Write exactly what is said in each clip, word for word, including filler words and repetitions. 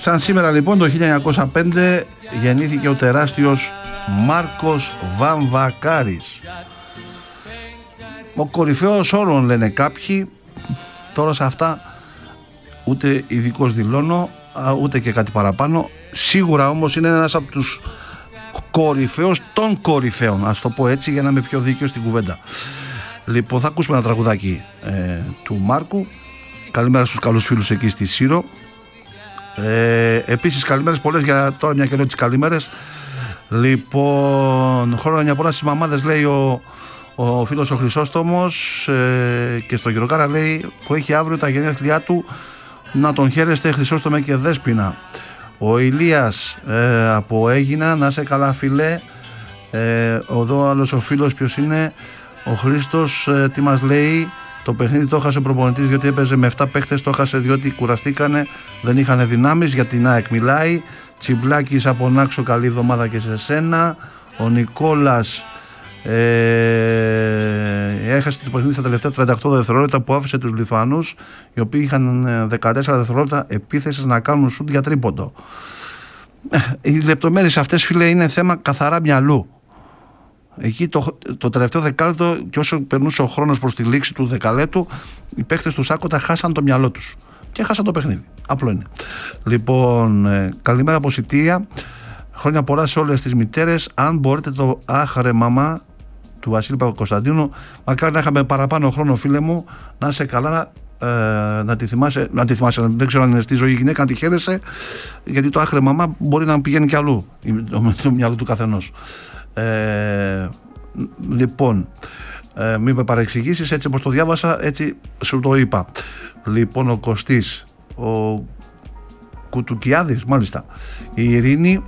Σαν σήμερα λοιπόν το χίλια εννιακόσια πέντε γεννήθηκε ο τεράστιος Μάρκος Βαμβακάρης, ο κορυφαίος όλων λένε κάποιοι. Τώρα σε αυτά ούτε ειδικός δηλώνω, ούτε και κάτι παραπάνω. Σίγουρα όμως είναι ένας από τους κορυφαίους των κορυφαίων, ας το πω έτσι για να είμαι πιο δίκαιο στην κουβέντα. Λοιπόν, θα ακούσουμε ένα τραγουδάκι ε, του Μάρκου. Καλημέρα στους καλούς φίλους εκεί στη Σύρο. Ε, επίσης καλημέρες πολλές για τώρα, μια και λέω τις καλημέρες. Λοιπόν, χρόνια πολλά στις μαμάδες λέει ο, ο φίλος ο Χρυσόστομος, ε, και στο Γεροκάρα λέει που έχει αύριο τα γενέθλιά του, να τον χαίρεστε Χρυσόστομε και Δέσποινα. Ο Ηλίας ε, από Έγινα, να σε καλά φίλε. ε, Εδώ άλλος ο φίλος ποιος είναι, ο Χρήστος, ε, τι μας λέει? Το παιχνίδι το έχασε προπονητής διότι έπαιζε με επτά παίκτες, το έχασε διότι κουραστήκανε, δεν είχαν δυνάμεις. Για την ΑΕΚ μιλάει. Τσιμπλάκης από Νάξο, καλή εβδομάδα και σε σένα. Ο Νικόλας ε, έχασε το παιχνίδι στα τελευταία τριάντα οκτώ δευτερόλεπτα που άφησε τους Λιθουανούς, οι οποίοι είχαν δεκατέσσερα δευτερόλεπτα επίθεσης να κάνουν σουτ για τρίποντο. Οι λεπτομέρειες αυτές φίλε είναι θέμα καθαρά μυαλού. Εκεί το, το τελευταίο δεκάλεπτο και όσο περνούσε ο χρόνος προς τη λήξη του δεκαλέπτου, οι παίκτες του Σάκοτα χάσαν το μυαλό τους και χάσαν το παιχνίδι. Απλό είναι. Λοιπόν, ε, καλημέρα από Σιτία. Χρόνια πολλά σε όλες τις μητέρες. Αν μπορείτε το άχαρε μαμά του Βασίλη Παπακοσταντίνου, μακάρι να είχαμε παραπάνω χρόνο φίλε μου, να είσαι καλά, ε, να τη θυμάσαι, να τη θυμάσαι, δεν ξέρω αν είναι στη ζωή γυναίκα, να τη χαίρεσαι, γιατί το άχαρε μαμά μπορεί να πηγαίνει κι αλλού το, το μυαλό του καθενός. Ε, λοιπόν, ε, μην με παρεξηγήσεις, έτσι όπως το διάβασα έτσι σου το είπα. Λοιπόν, ο Κωστής, ο Κουτουκιάδης μάλιστα, η Ειρήνη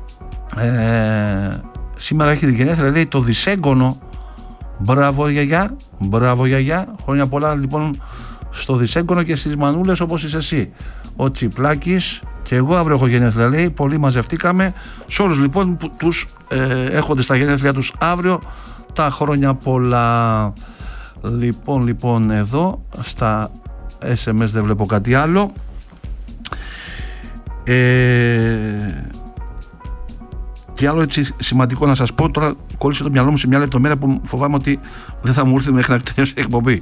ε, σήμερα έχει την γενέθλια, λέει το δισέγγωνο. Μπράβο γιαγιά, μπράβο γιαγιά. Χρόνια πολλά λοιπόν στο δισέγγωνο και στις μανούλες όπως είσαι εσύ. Ο Τσιπλάκης, και εγώ αύριο έχω γενέθλια λέει, πολύ μαζευτήκαμε. Σε όλους λοιπόν που τους ε, έχονται στα γενέθλια τους αύριο, τα χρόνια πολλά. Λοιπόν, λοιπόν εδώ στα ες εμ ες δεν βλέπω κάτι άλλο. Ε, και άλλο έτσι σημαντικό να σας πω, τώρα κόλλησε το μυαλό μου σε μια λεπτομέρεια που φοβάμαι ότι δεν θα μου έρθει μέχρι να τελειώσει η εκπομπή.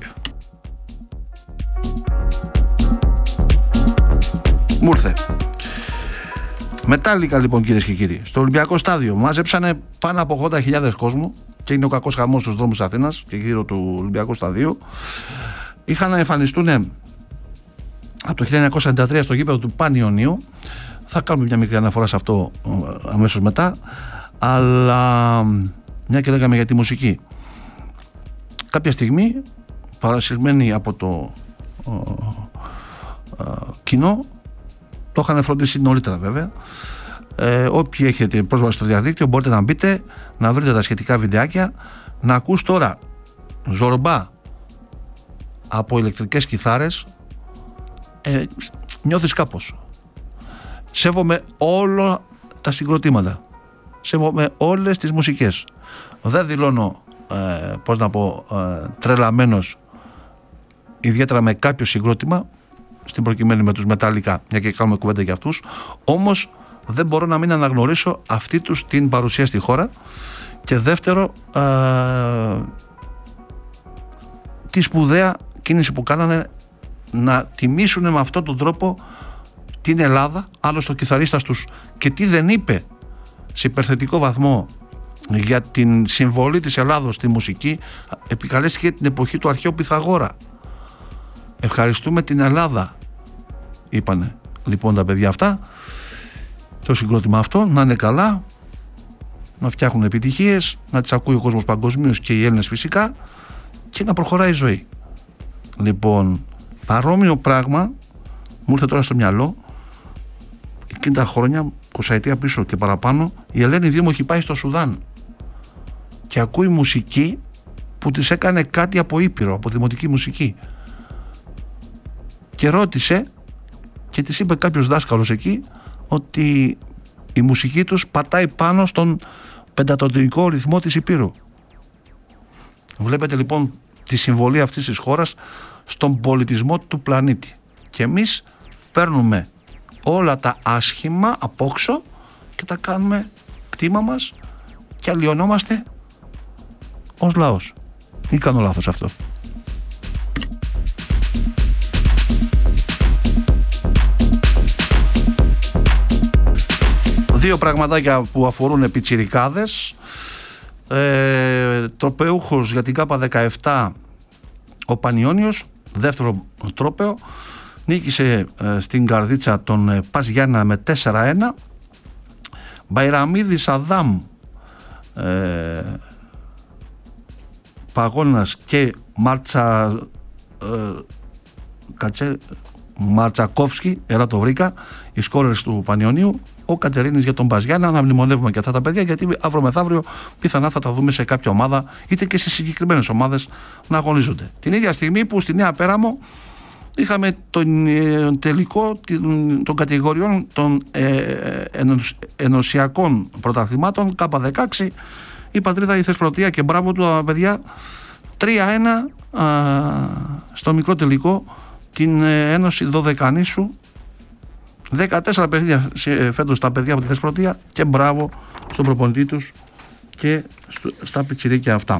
Μου ήρθε. Μετάλλικα λοιπόν κυρίες και κύριοι, στο Ολυμπιακό Στάδιο μάζεψανε πάνω από ογδόντα χιλιάδες κόσμου και είναι ο κακός χαμός στους δρόμους Αθήνας και γύρω του Ολυμπιακού Σταδίου. Είχαν να εμφανιστούν από το χίλια εννιακόσια ενενήντα τρία στο γήπεδο του Πανιωνίου. Θα κάνουμε μια μικρή αναφορά σε αυτό αμέσως μετά, αλλά μια και λέγαμε για τη μουσική, κάποια στιγμή παρασυρμένοι από το ο, ο, κοινό, το είχαν φροντίσει νωρίτερα βέβαια, ε, όποιοι έχετε πρόσβαση στο διαδίκτυο μπορείτε να μπείτε να βρείτε τα σχετικά βιντεάκια, να ακούς τώρα ζορμπά από ηλεκτρικές κιθάρες, ε, νιώθεις κάπως. Σέβομαι όλα τα συγκροτήματα, σέβομαι όλες τις μουσικές, δεν δηλώνω ε, πώς να πω ε, τρελαμένος ιδιαίτερα με κάποιο συγκρότημα, στην προκειμένη με τους Μετάλλικα, μια και κάνουμε κουβέντα για αυτούς, όμως δεν μπορώ να μην αναγνωρίσω αυτή τους την παρουσία στη χώρα. Και δεύτερο, ε, τη σπουδαία κίνηση που κάνανε να τιμήσουν με αυτόν τον τρόπο την Ελλάδα, άλλωστε ο κιθαρίστας τους και τι δεν είπε σε υπερθετικό βαθμό για την συμβολή της Ελλάδος στη μουσική, επικαλέστηκε την εποχή του αρχαίου Πυθαγόρα. Ευχαριστούμε την Ελλάδα, είπανε λοιπόν τα παιδιά αυτά, το συγκρότημα αυτό, να είναι καλά, να φτιάχνουν επιτυχίες, να τις ακούει ο κόσμος παγκοσμίως και οι Έλληνες φυσικά, και να προχωράει η ζωή. Λοιπόν, παρόμοιο πράγμα μου ήρθε τώρα στο μυαλό, εκείνη τα χρόνια, εικοσαετία πίσω και παραπάνω, η Ελένη Δήμο έχει πάει στο Σουδάν και ακούει μουσική που της έκανε κάτι από Ήπειρο, από δημοτική μουσική, και ρώτησε και της είπε κάποιος δάσκαλος εκεί ότι η μουσική τους πατάει πάνω στον πεντατονικό ρυθμό της Υπήρου. Βλέπετε λοιπόν τη συμβολή αυτής της χώρας στον πολιτισμό του πλανήτη, και εμείς παίρνουμε όλα τα άσχημα απόξω και τα κάνουμε κτήμα μας και αλλοιωνόμαστε ως λαός. Ή κάνω λάθος αυτό? Δύο πραγματάκια που αφορούν πιτσιρικάδες. Ε, τροπεούχος για την ΚΑΠΑ δεκαεπτά ο Πανιόνιος, δεύτερο τρόπεο, νίκησε ε, στην καρδίτσα τον ε, Πας Γιάννα με τέσσερα ένα. Μπαϊραμίδης Αδάμ, ε, Παγώνας και Μάρτσα ε, Κατσε, Μαρτσακόφσκι, έλα το βρήκα, οι σκόρερς του Πανιωνίου. Ο Κατερίνης για τον Παζιάννα, να μνημονεύουμε και αυτά τα παιδιά, γιατί αύριο μεθαύριο πιθανά θα τα δούμε σε κάποια ομάδα, είτε και σε συγκεκριμένες ομάδες να αγωνίζονται. Την ίδια στιγμή που στη Νέα Πέραμο είχαμε τον ε, τελικό των κατηγοριών των ε, ενωσ, ενωσιακών πρωταθλημάτων ΚΑΠΑ δεκαέξι, η Πατρίδα η Θεσπρωτεία, και μπράβο του τα παιδιά, τρία ένα α, στο μικρό τελικό την ε, Ένωση Δωδεκανήσου. δεκατέσσερα παιχνίδια φέτος τα παιδιά από τη Θεσπρωτεία, και μπράβο στον προπονητή τους και στα πιτσιρίκια αυτά.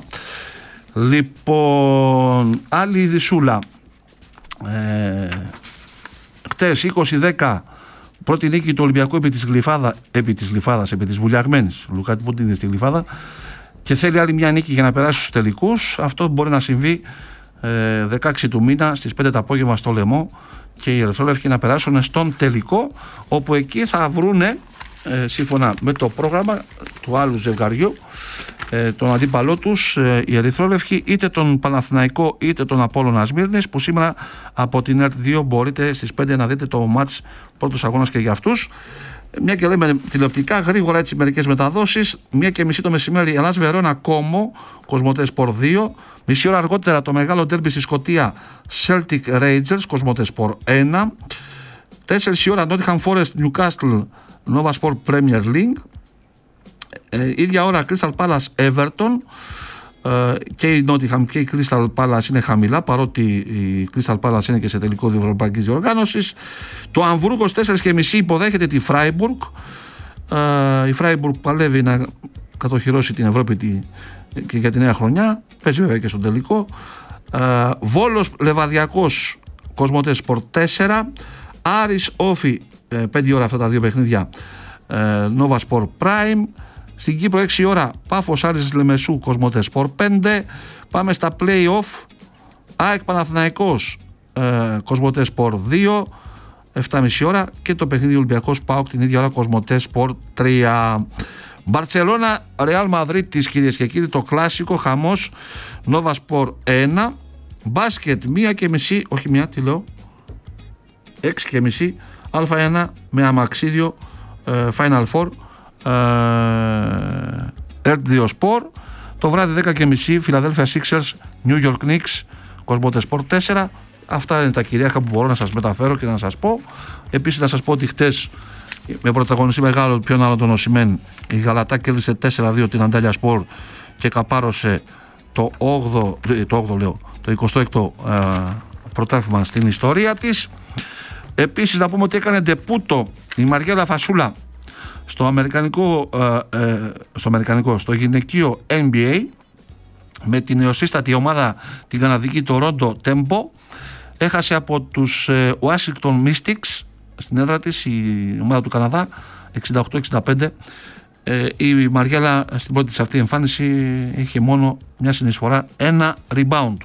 Λοιπόν, άλλη ειδισούλα. Ε, χτες είκοσι δέκα πρώτη νίκη του Ολυμπιακού επί της Γλυφάδα, επί της Γλυφάδας, επί της βουλιαγμένης Λουκάτη που είναι στη Γλυφάδα, και θέλει άλλη μια νίκη για να περάσει στους τελικούς. Αυτό μπορεί να συμβεί ε, δεκαέξι του μήνα στις πέντε το απόγευμα στο Λεμό, και οι ερυθρόλευκοι να περάσουν στον τελικό, όπου εκεί θα βρούνε ε, σύμφωνα με το πρόγραμμα του άλλου ζευγαριού ε, τον αντίπαλό τους, ε, οι ερυθρόλευκοι, είτε τον Παναθηναϊκό είτε τον Απόλλωνα Σμύρνης, που σήμερα από την ΕΡΤ δύο μπορείτε στις πέντε να δείτε το μάτς, πρώτος αγώνας και για αυτούς. Μια και λέμε τηλεοπτικά, γρήγορα έτσι μερικές μεταδόσεις. Μία και μισή το μεσημέρι Ελλάς Βερόνα Κόμο, Κοσμοτέ Σπορ δύο. Μισή ώρα αργότερα το μεγάλο ντέρμπι στη Σκωτία, Celtic Rangers, Κοσμοτέ Σπορ ένα. Τέσσερις η ώρα Nottingham Forest Newcastle, Nova Sport Premier League. Ε, ίδια ώρα Crystal Palace Everton. Ε, και η Nottingham και η Crystal Palace είναι χαμηλά, παρότι η Crystal Palace είναι και σε τελικό διευρωπαϊκής διοργάνωσης. Το Αμβούργο στις τέσσερις και μισή υποδέχεται τη Φράιμπουργκ. Ε, η Φράιμπουργκ παλεύει να κατοχυρώσει την Ευρώπη τη, και για τη νέα χρονιά. Παίζει βέβαια και στον τελικό. Ε, Βόλος Λεβαδιακός, Κοσμοτέ Σπορ τέσσερα. Άρης Όφι, ε, πέντε ώρα αυτά τα δύο παιχνίδια, ε, Nova Sport Prime. Στην Κύπρο έξι ώρα Πάφος Άρης Λεμεσού, Κοσμοτέ Σπορ πέντε. Πάμε στα play-off. ΑΕΚ Παναθηναϊκός, ε, Κοσμοτέ Σπορ δύο, επτά και μισή ώρα, και το παιχνίδι Ολυμπιακός ΠΑΟΚ την ίδια ώρα, Κοσμοτέ Σπορ τρία. Μπαρτσελώνα Ρεάλ Μαδρίτης, κυρίες και κύριοι, το κλασικό χαμός, Nova Sport ένα. Μπάσκετ μία και μισή, όχι μία, τι λέω, έξι και μισή, Α1 με αμαξίδιο, ε, Final Four, ΕΡΤ δύο Sport. Το βράδυ δέκα και μισή Philadelphia Sixers New York Knicks, Κοσμοτέ Sport τέσσερα. Αυτά είναι τα κυρίαρχα που μπορώ να σας μεταφέρω και να σας πω. Επίσης να σας πω ότι χτες, με πρωταγωνιστή μεγάλο ποιον άλλο τον Οσημέν, η Γαλατά κέρδισε τέσσερα δύο την Αντάλια Σπορ και καπάρωσε το όγδοο, το όγδοο λέω, το εικοστό έκτο ε, πρωτάθλημα στην ιστορία της. Επίσης να πούμε ότι έκανε ντεπούτο η Μαριέλα Φασούλα στο αμερικανικό, ε, ε, στο αμερικανικό, στο γυναικείο N B A με την νεοσύστατη ομάδα την καναδική Toronto Tempo. Έχασε από τους ε, Washington Mystics στην έδρα της, η ομάδα του Καναδά, εξήντα οκτώ εξήντα πέντε. Ε, η Μαριέλα στην πρώτη της αυτή εμφάνιση είχε μόνο μια συνεισφορά, ένα rebound.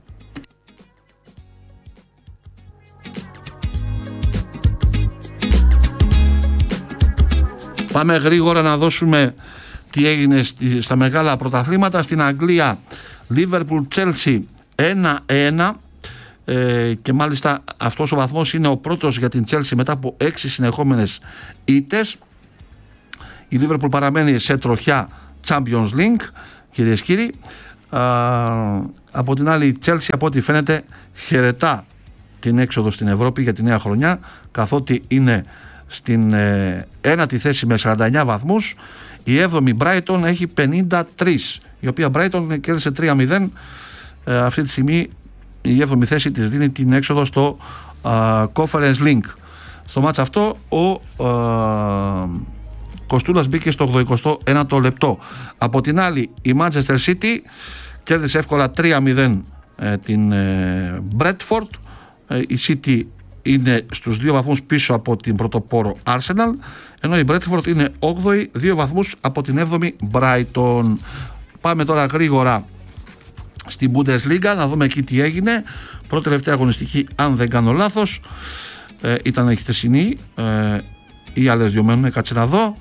Πάμε γρήγορα να δώσουμε τι έγινε στα μεγάλα πρωταθλήματα. Στην Αγγλία, Liverpool Chelsea ένα ένα, ε, και μάλιστα αυτός ο βαθμός είναι ο πρώτος για την Chelsea μετά από έξι συνεχόμενες ήττες. Η Liverpool παραμένει σε τροχιά Champions League, κυρίες και κύριοι. Α, από την άλλη, η Chelsea από ό,τι φαίνεται χαιρετά την έξοδο στην Ευρώπη για τη νέα χρονιά, καθότι είναι στην ε, ένατη θέση με σαράντα εννέα βαθμούς. Η έβδομη Brighton έχει πενήντα τρία, η οποία Brighton κέρδισε τρία μηδέν. ε, αυτή τη στιγμή η έβδομη θέση της δίνει την έξοδο στο uh, Conference League. Στο μάτς αυτό ο ε, Κοστούλας μπήκε στο ογδοηκοστό ένατο λεπτό. Από την άλλη η Manchester City κέρδισε εύκολα τρία μηδέν ε, την ε, Bradford. ε, η City είναι στους δύο βαθμούς πίσω από την πρωτοπόρο Arsenal, ενώ η Bradford είναι όγδοη, δύο βαθμούς από την έβδομη Brighton. Πάμε τώρα γρήγορα στην Bundesliga να δούμε εκεί τι έγινε. Πρώτη τελευταία αγωνιστική, αν δεν κάνω λάθος, ε, ήταν η χθεσινή, ε, ή άλλες δυο μένουν, κάτσε να δω.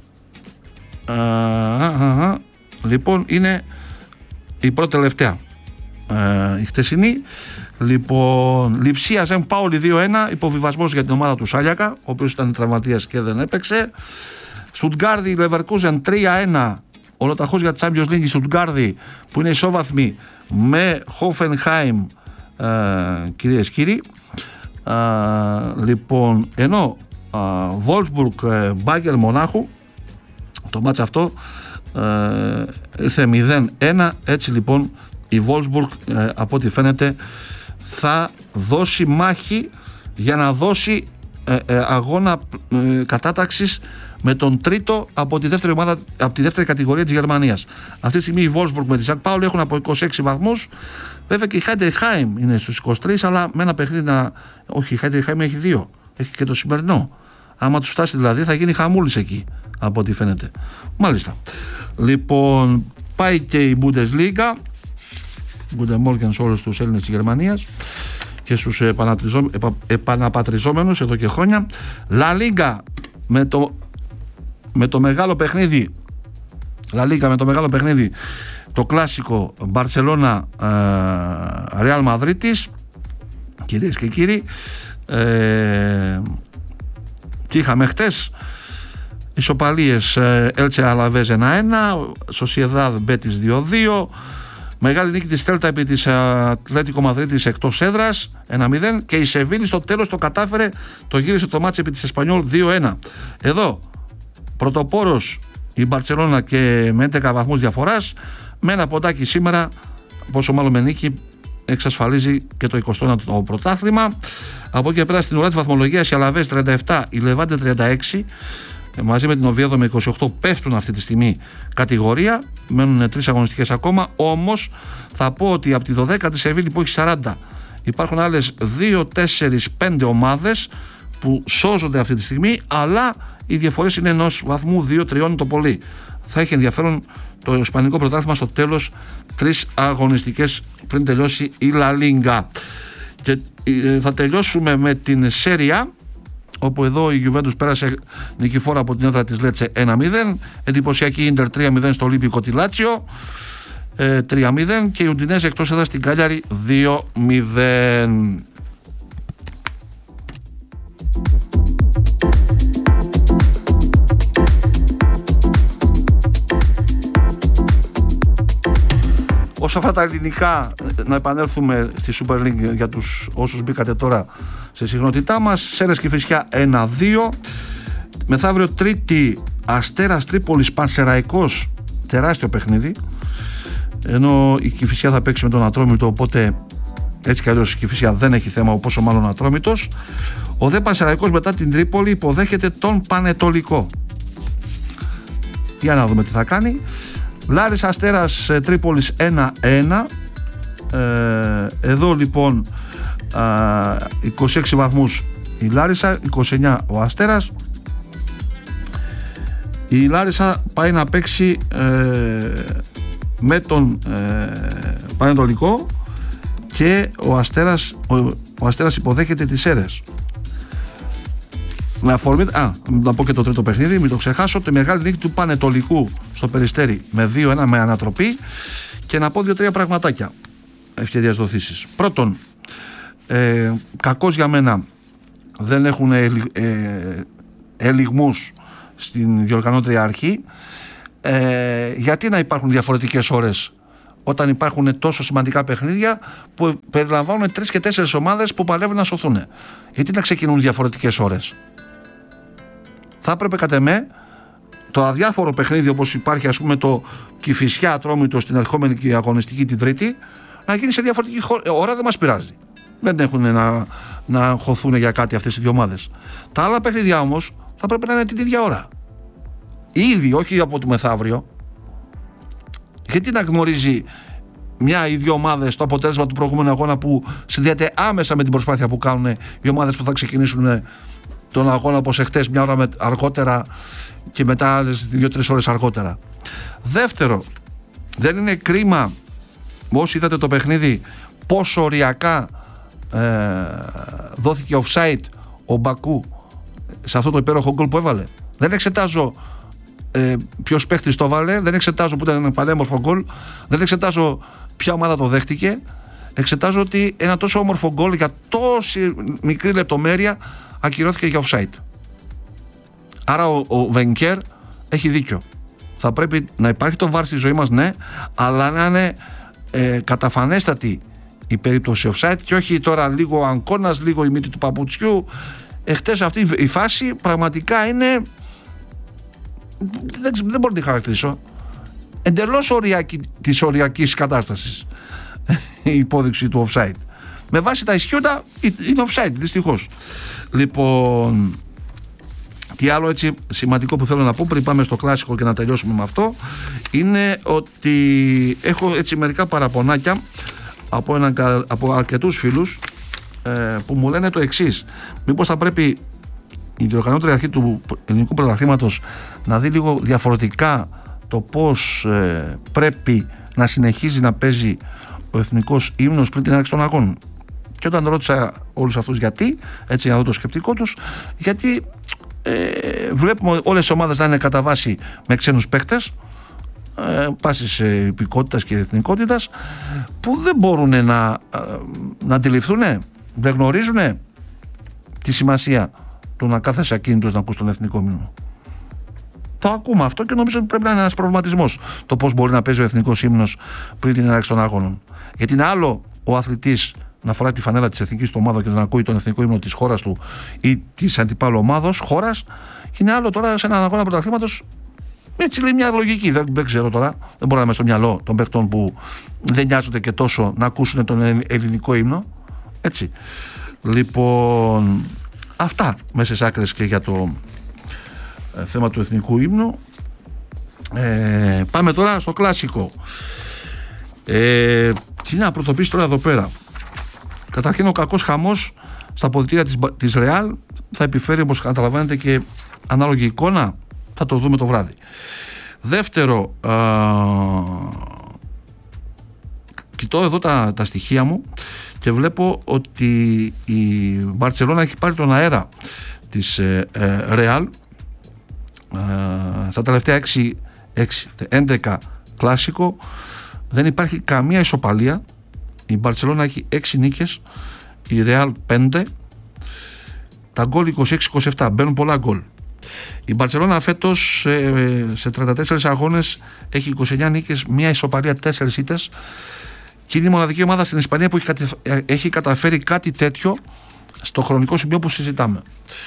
ε, α, α, λοιπόν είναι η πρώτη τελευταία, ε, η χθεσινή. Λοιπόν, Λειψία Ζεν Πάολη δύο ένα, υποβιβασμός για την ομάδα του Σάλιακα, ο οποίος ήταν τραυματίας και δεν έπαιξε. Στουτγκάρδη Leverkusen τρία ένα, ολοταχώς για τη Champions League η Στουτγκάρδη, που είναι ισόβαθμη με Hoffenheim, ε, κυρίες και κύριοι. Ε, λοιπόν, ενώ ε, Wolfsburg ε, Bayern Μονάχου, το μάτς αυτό ε, ήρθε μηδέν ένα. Έτσι λοιπόν η Wolfsburg ε, από ό,τι φαίνεται θα δώσει μάχη για να δώσει ε, ε, αγώνα ε, κατάταξης με τον τρίτο από τη δεύτερη ομάδα, από τη δεύτερη κατηγορία της Γερμανίας. Αυτή τη στιγμή η Wolfsburg με τη Ζακ Πάουλ έχουν από είκοσι έξι βαθμούς. Βέβαια και η Heidenheim είναι στους είκοσι τρεις, αλλά με ένα παιχνίδι να... Όχι, η Heidenheim έχει δύο. Έχει και το σημερινό. Άμα τους φτάσει δηλαδή θα γίνει χαμούλης εκεί, από ό,τι φαίνεται. Μάλιστα. Λοιπόν, πάει και η Bundesliga. Guten Morgen σε όλους τους Έλληνες της Γερμανίας και στους επαναπατριζόμενους εδώ και χρόνια. La Liga με το, με το μεγάλο παιχνίδι La Liga με το μεγάλο παιχνίδι, το κλασικό Μπαρσελόνα Ρεάλ Μαδρίτης, κυρίες και κύριοι. ε, τι είχαμε χτες? Ισοπαλίες, Έλτσε Αλαβέζ ένα ένα, Σοσιεδάδ Μπέτις δύο δύο, μεγάλη νίκη της Τέλτα επί της Ατλέτικο Μαδρίτης εκτός έδρας ένα μηδέν, και η Σεβίλη στο τέλος το κατάφερε, το γύρισε το μάτς επί της Εσπανιόλ δύο ένα. Εδώ πρωτοπόρος η Μπαρτσελώνα και με έντεκα βαθμούς διαφοράς, με ένα ποντάκι σήμερα, πόσο μάλλον με νίκη, εξασφαλίζει και το εικοστό ένατο πρωτάθλημα. Από εκεί πέρα στην ουρά της βαθμολογίας η Αλαβές τριάντα επτά, η Λεβάντε τριάντα έξι, μαζί με την Οβιέδο με είκοσι οκτώ πέφτουν αυτή τη στιγμή κατηγορία, μένουν τρεις αγωνιστικές ακόμα. Όμως θα πω ότι από τη δωδέκατη Σεβίλη που έχει σαράντα υπάρχουν άλλες δύο, τέσσερα, πέντε ομάδες που σώζονται αυτή τη στιγμή, αλλά οι διαφορές είναι ενός βαθμού, δύο τριών το πολύ. Θα έχει ενδιαφέρον το Ισπανικό πρωτάθλημα στο τέλος, τρεις αγωνιστικές πριν τελειώσει η La Liga. Και θα τελειώσουμε με την Σέρια, όπου εδώ η Juventus πέρασε νικηφόρα από την έδρα της Λέτσε ένα μηδέν, εντυπωσιακή Ίντερ τρία μηδέν στο Ολύμπικο τη Λάτσιο ε, τρία μηδέν, και η Ουντινέζε εκτός έδρας στην Κάλιαρη δύο μηδέν. Όσον αφορά τα ελληνικά, να επανέλθουμε στη Super League για τους όσους μπήκατε τώρα σε συχνότητά μας. Σέρες Κηφισιά ένα δύο. Μεθαύριο Τρίτη Αστέρας Τρίπολης Πανσεραϊκός, τεράστιο παιχνίδι, ενώ η Κηφισιά θα παίξει με τον Ατρόμητο, οπότε έτσι κι αλλιώς η Κηφισιά δεν έχει θέμα, πόσο μάλλον Ατρόμητος. Ο δε Πανσεραϊκός μετά την Τρίπολη υποδέχεται τον Πανετολικό. Για να δούμε τι θα κάνει. Λάρης Αστέρας Τρίπολης ένα ένα. ε, εδώ λοιπόν α, είκοσι έξι βαθμούς η Λάρισα, είκοσι εννιά ο Αστέρας. Η Λάρισα πάει να παίξει ε, με τον ε, Πανετολικό, και ο Αστέρας, ο, ο Αστέρας υποδέχεται τις Σέρες. Με αφορμή, α, να πω και το τρίτο παιχνίδι, μην το ξεχάσω, τη μεγάλη νίκη του Πανετολικού στο Περιστέρι με δύο ένα με ανατροπή, και να πω δύο-τρία πραγματάκια ευκαιρίας δοθήσεις. Πρώτον, ε, κακώς για μένα δεν έχουν ε, ε, ελιγμούς στην διοργανώτρια αρχή. Ε, γιατί να υπάρχουν διαφορετικές ώρες όταν υπάρχουν τόσο σημαντικά παιχνίδια που περιλαμβάνουν τρεις και τέσσερις ομάδες που παλεύουν να σωθούν? Γιατί να ξεκινούν διαφορετικές ώρες? Θα έπρεπε κατ' εμέ το αδιάφορο παιχνίδι, όπως υπάρχει ας πούμε το Κηφισιά Ατρόμητο στην ερχόμενη αγωνιστική την Τρίτη, να γίνει σε διαφορετική ώρα. Δεν μας πειράζει. Δεν έχουν να, να χωθούν για κάτι αυτές οι δύο ομάδες. Τα άλλα παιχνίδια όμως θα πρέπει να είναι την ίδια ώρα. Ήδη, όχι από το μεθαύριο. Γιατί να γνωρίζει μια ή δύο ομάδες το αποτέλεσμα του προηγούμενου αγώνα που συνδέεται άμεσα με την προσπάθεια που κάνουν οι ομάδες που θα ξεκινήσουν τον αγώνα, όπως εχθές, μια ώρα αργότερα και μετά άλλες δύο-τρεις ώρες αργότερα. Δεύτερο, δεν είναι κρίμα, όσοι είδατε το παιχνίδι, πόσο οριακά ε, δόθηκε offside ο Μπακού σε αυτό το υπέροχο γκολ που έβαλε? Δεν εξετάζω ε, ποιος παίχτης το βάλε, δεν εξετάζω που ήταν ένα πανέμορφο γκολ, δεν εξετάζω ποια ομάδα το δέχτηκε. Εξετάζω ότι ένα τόσο όμορφο γκολ για τόση μικρή λεπτομέρεια ακυρώθηκε για offside. Άρα ο, ο Βενκέρ έχει δίκιο. Θα πρέπει να υπάρχει το βάρ στη ζωή μας, ναι, αλλά να είναι ε, καταφανέστατη η περίπτωση offside και όχι τώρα λίγο αγκώνας, λίγο η μύτη του παπουτσιού. Εχθές αυτή η φάση πραγματικά είναι, δεν, δεν μπορώ να τη χαρακτηρίσω, εντελώς οριακή, της οριακής κατάστασης η υπόδειξη του offside. Με βάση τα ισχύοντα είναι offside, δυστυχώς. Λοιπόν, τι άλλο έτσι σημαντικό που θέλω να πω πριν πάμε στο κλασικό και να τελειώσουμε με αυτό, είναι ότι έχω έτσι μερικά παραπονάκια από, ένα, από αρκετούς φίλους ε, που μου λένε το εξής: μήπως θα πρέπει η διοργανώτρια αρχή του ελληνικού πρωταθλήματος να δει λίγο διαφορετικά το πώς ε, πρέπει να συνεχίζει να παίζει ο εθνικός ύμνος πριν την έναρξη των αγώνων. Και όταν ρώτησα όλους αυτούς γιατί, έτσι για να δω το σκεπτικό τους, γιατί ε, βλέπουμε όλες οι ομάδες να είναι κατά βάση με ξένους παίκτες ε, πάσης ε, υπηκότητας και εθνικότητας, που δεν μπορούν να, ε, να αντιληφθούν, δεν γνωρίζουν τη σημασία του να κάθεσαι ακίνητος να ακούς τον εθνικό ύμνο. Το ακούμε αυτό και νομίζω ότι πρέπει να είναι ένας προβληματισμός το πώς μπορεί να παίζει ο εθνικός ύμνος πριν την έναρξη των αγώνων. Γιατί είναι άλλο ο αθλητής να φοράει τη φανέλα της εθνικής του ομάδας και να ακούει τον εθνικό ύμνο της χώρας του ή της αντιπάλου ομάδος, χώρας, και είναι άλλο τώρα σε έναν αγώνα πρωταθλήματος. Έτσι λέει μια λογική. Δεν, δεν ξέρω τώρα, δεν μπορώ να είμαι στο μυαλό των παιχτών που δεν νοιάζονται και τόσο να ακούσουν τον ελληνικό ύμνο. Έτσι. Λοιπόν, αυτά μέσα σε άκρες και για το ε, θέμα του εθνικού ύμνου. Ε, πάμε τώρα στο κλασικό. Ε, τι να πρωτοποιήσω τώρα εδώ πέρα. Καταρχήν, ο κακός χαμός στα αποδυτήρια της, της Real θα επιφέρει, όπως καταλαβαίνετε, και ανάλογη εικόνα. Θα το δούμε το βράδυ. Δεύτερο, α, κοιτώ εδώ τα, τα στοιχεία μου και βλέπω ότι η Μπαρτσελώνα έχει πάρει τον αέρα της ε, ε, Real ε, στα τελευταία έξι, έξι, έντεκα κλάσικο. Δεν υπάρχει καμία ισοπαλία. Η Μπαρτσελώνα έχει έξι νίκες, η Real πέντε. Τα γκολ είκοσι έξι είκοσι επτά, μπαίνουν πολλά γκολ. Η Μπαρτσελώνα φέτος σε τριάντα τέσσερις αγώνες έχει είκοσι εννέα νίκες, μία ισοπαλία, τέσσερις ήττες, και είναι η μοναδική ομάδα στην Ισπανία που έχει καταφέρει κάτι τέτοιο στο χρονικό σημείο που συζητάμε.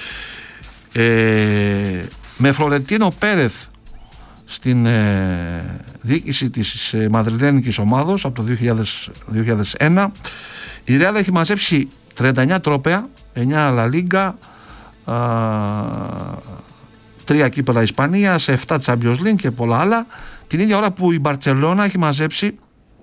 Ε, με Φλωρεντίνο Πέρεθ στην ε, διοίκηση της ε, μαδριλένικης ομάδος από το δύο χιλιάδες, δύο χιλιάδες ένα, η Real έχει μαζέψει τριάντα εννέα τρόπαια, εννέα La Liga, τρία κύπελα Ισπανίας, επτά Champions League και πολλά άλλα, την ίδια ώρα που η Μπαρτσελώνα έχει μαζέψει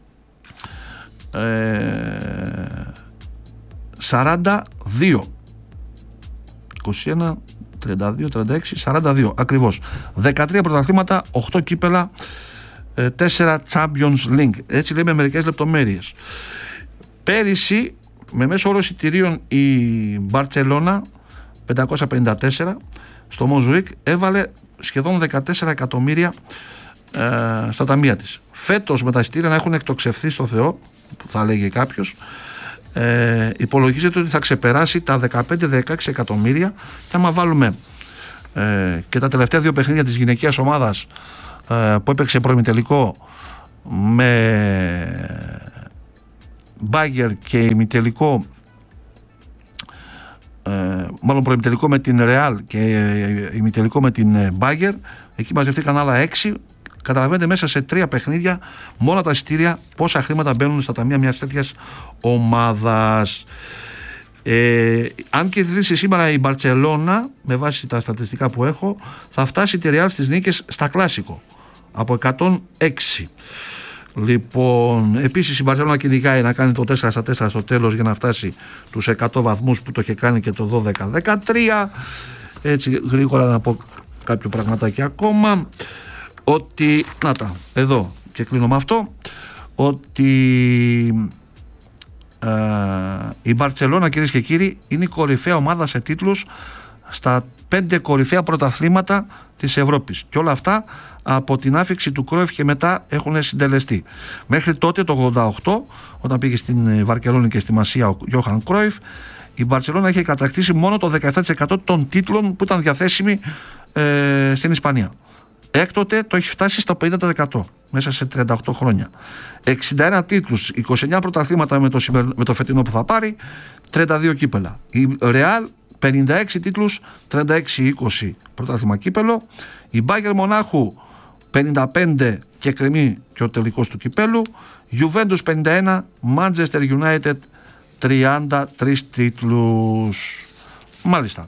ε, σαράντα δύο, είκοσι ένα, τριάντα δύο, τριάντα έξι, σαράντα δύο ακριβώς, δεκατρία πρωταθλήματα, οκτώ κύπελα, τέσσερα Champions League, έτσι λέει με μερικές λεπτομέρειες. Πέρυσι με μέσο όρο εισιτηρίων η Μπαρτσελώνα πεντακόσια πενήντα τέσσερα, στο Μοζουίκ έβαλε σχεδόν δεκατέσσερα εκατομμύρια ε, στα ταμεία της. Φέτος με τα εισιτήρια να έχουν εκτοξευθεί στο Θεό, που θα λέγει κάποιος, ε, υπολογίζεται ότι θα ξεπεράσει τα δεκαπέντε με δεκαέξι εκατομμύρια, και άμα βάλουμε ε, και τα τελευταία δύο παιχνίδια της γυναικείας ομάδας ε, που έπαιξε προημιτελικό με Μπάγκερ και ημιτελικό, ε, μάλλον προημιτελικό με την Real και ημιτελικό με την Μπάγκερ, εκεί μαζευτήκαν άλλα έξι. Καταλαβαίνετε μέσα σε τρία παιχνίδια μόνο τα εισιτήρια πόσα χρήματα μπαίνουν στα ταμεία μιας τέτοιας ομάδας. Ε, αν κερδίσει σήμερα η Μπαρτσελώνα, με βάση τα στατιστικά που έχω, θα φτάσει τη Ρεάλ στις νίκες στα κλάσικο από εκατόν έξι. Λοιπόν, επίσης η Μπαρτσελώνα κυνηγάει να κάνει το τέσσερα στα τέσσερα στο τέλος για να φτάσει τους εκατό βαθμούς που το είχε κάνει και το δώδεκα δεκατρία. Έτσι γρήγορα να πω κάποιο πραγματάκι ακόμα, ότι, να τα, εδώ και κλείνω με αυτό, ότι ε, η Μπαρτσελώνα, κυρίες και κύριοι, είναι η κορυφαία ομάδα σε τίτλους στα πέντε κορυφαία πρωταθλήματα της Ευρώπης, και όλα αυτά από την άφιξη του Κρόιφ και μετά έχουν συντελεστεί. Μέχρι τότε, το ογδόντα οκτώ, όταν πήγε στην Βαρκελόνη και στη Μασία ο Γιώχαν Κρόιφ, η Μπαρτσελώνα είχε κατακτήσει μόνο το δεκαεπτά τοις εκατό των τίτλων που ήταν διαθέσιμοι ε, στην Ισπανία. Έκτοτε το έχει φτάσει στο πενήντα τοις εκατό μέσα σε τριάντα οκτώ χρόνια. εξήντα ένα τίτλους, είκοσι εννέα πρωταθλήματα με το, με το φετινό που θα πάρει, τριάντα δύο κύπελα. Η Ρεάλ πενήντα έξι τίτλους, τριάντα έξι είκοσι πρωτάθλημα κύπελο. Η Μπάγερ Μονάχου πενήντα πέντε και κρεμεί και ο τελικός του κυπέλου. Juventus πενήντα ένα, Manchester United τριάντα τρεις τίτλους. Μάλιστα.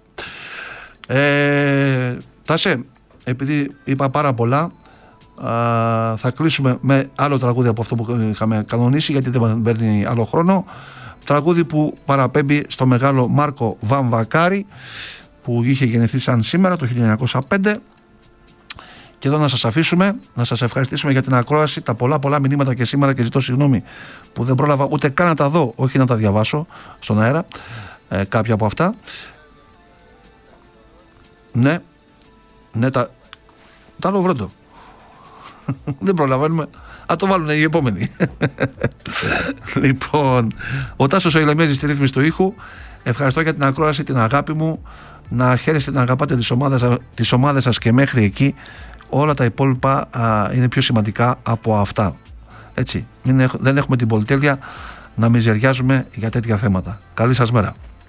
Ε, Τασέ, επειδή είπα πάρα πολλά, α, θα κλείσουμε με άλλο τραγούδι από αυτό που είχαμε κανονίσει, γιατί δεν παίρνει άλλο χρόνο. Τραγούδι που παραπέμπει στο μεγάλο Μάρκο Βαμβακάρη, που είχε γεννηθεί σαν σήμερα το χίλια εννιακόσια πέντε. Και εδώ να σας αφήσουμε, να σας ευχαριστήσουμε για την ακρόαση, τα πολλά πολλά μηνύματα και σήμερα, και ζητώ συγγνώμη που δεν πρόλαβα ούτε καν να τα δω, όχι να τα διαβάσω στον αέρα, ε, κάποια από αυτά. Ναι, ναι, τα, τα άλλο βρόντο. Δεν προλαβαίνουμε. Α, το βάλουν οι επόμενοι. Λοιπόν, ο Τάσος ο Ηλεμέζης στη ρύθμιση του ήχου. Ευχαριστώ για την ακρόαση, την αγάπη μου. Να χαίρεστε, να αγαπάτε τις ομάδες, τις ομάδες σας και μέχρι εκεί. Όλα τα υπόλοιπα α, είναι πιο σημαντικά από αυτά. Έτσι, μην έχ, δεν έχουμε την πολυτέλεια να μιζεριάζουμε για τέτοια θέματα. Καλή σας μέρα.